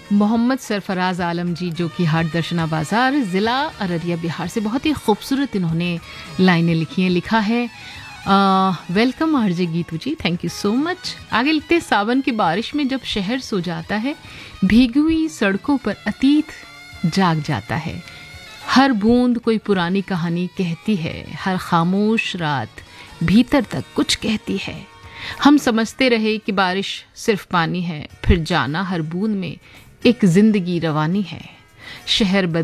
मोहम्मद सरफराज आलम जी, जो कि हाट दर्शना बाजार, ज़िला अररिया, बिहार से। बहुत ही खूबसूरत इन्होंने लाइनें लिखी हैं। लिखा है welcome RJ Geetu ji, thank you so much. आगे लिखते हैं, सावन की बारिश में जब शहर सो जाता है, भीगी हुई सड़कों पर अतीत जाग जाता है। हर बूंद कोई पुरानी कहानी कहती है, हर खामोश रात भीतर तक कुछ कहती है। हम समझते रहे कि बारिश सिर्फ पानी है, फिर जाना हर बूंद में एक जिंदगी रवानी है। शहर